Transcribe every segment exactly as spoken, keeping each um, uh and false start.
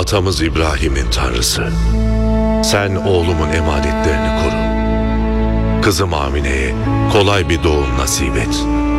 atamız İbrahim'in Tanrısı, sen oğlumun emanetlerini koru. Kızım Amine'ye kolay bir doğum nasip et.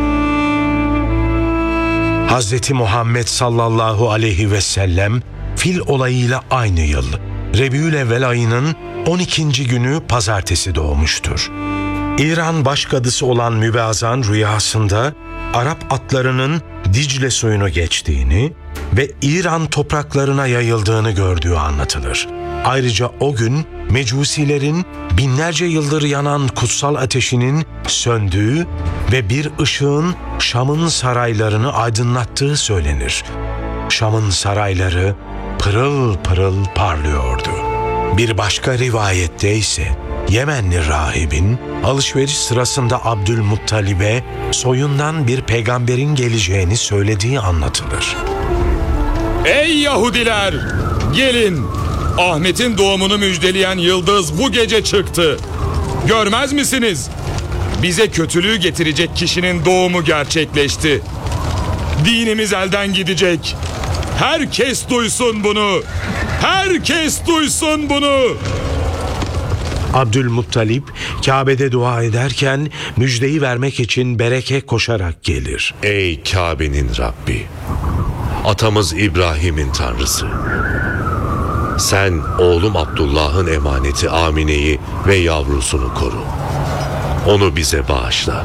Hazreti Muhammed sallallahu aleyhi ve sellem fil olayıyla aynı yıl Rebiülevvel ayının on ikinci günü pazartesi doğmuştur. İran başkadısı olan Mübazan rüyasında Arap atlarının Dicle suyunu geçtiğini ve İran topraklarına yayıldığını gördüğü anlatılır. Ayrıca o gün Mecusilerin binlerce yıldır yanan kutsal ateşinin söndüğü ve bir ışığın Şam'ın saraylarını aydınlattığı söylenir. Şam'ın sarayları pırıl pırıl parlıyordu. Bir başka rivayette ise Yemenli rahibin alışveriş sırasında Abdülmuttalib'e soyundan bir peygamberin geleceğini söylediği anlatılır. Ey Yahudiler! Gelin! Ahmet'in doğumunu müjdeleyen yıldız bu gece çıktı. Görmez misiniz? Bize kötülüğü getirecek kişinin doğumu gerçekleşti. Dinimiz elden gidecek. Herkes duysun bunu. Herkes duysun bunu. Abdülmuttalip Kabe'de dua ederken müjdeyi vermek için Bereke koşarak gelir. Ey Kabe'nin Rabbi, atamız İbrahim'in Tanrısı, sen oğlum Abdullah'ın emaneti Amine'yi ve yavrusunu koru. Onu bize bağışla.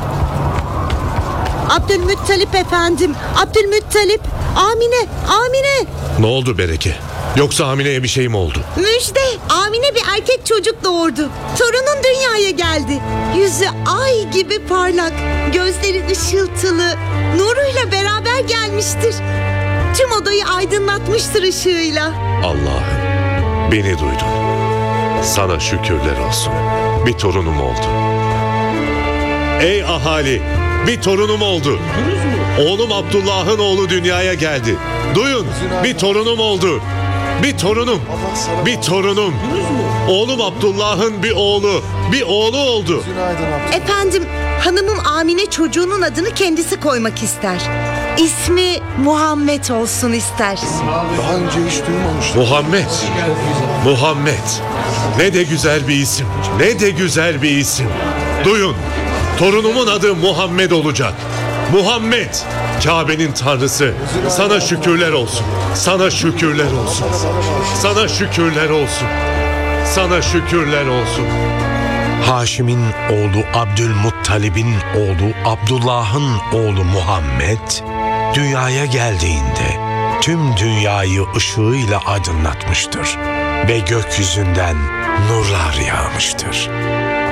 Abdülmuttalip efendim, Abdülmuttalip, Amine, Amine. Ne oldu Bereke? Yoksa Amine'ye bir şey mi oldu? Müjde, Amine bir erkek çocuk doğurdu. Torunun dünyaya geldi. Yüzü ay gibi parlak, gözleri ışıltılı, nuruyla beraber gelmiştir. Tüm odayı aydınlatmıştır ışığıyla. Allah'ım, beni duydun. Sana şükürler olsun. Bir torunum oldu. Ey ahali, bir torunum oldu. Oğlum Abdullah'ın oğlu dünyaya geldi. Duyun, bir torunum oldu. Bir torunum, bir torunum. Oğlum Abdullah'ın bir oğlu, bir oğlu oldu. Efendim, hanımım Amine çocuğunun adını kendisi koymak ister. İsmi Muhammed olsun ister. Daha önce hiç duymamıştım. Muhammed, Muhammed. Ne de güzel bir isim, ne de güzel bir isim. Duyun, torunumun adı Muhammed olacak. Muhammed, Kabe'nin Tanrısı. Sana şükürler olsun. Sana şükürler olsun. Sana şükürler olsun. Sana şükürler olsun. Haşim'in oğlu Abdülmuttalib'in oğlu Abdullah'ın oğlu Muhammed dünyaya geldiğinde tüm dünyayı ışığıyla aydınlatmıştır ve gökyüzünden nurlar yağmıştır.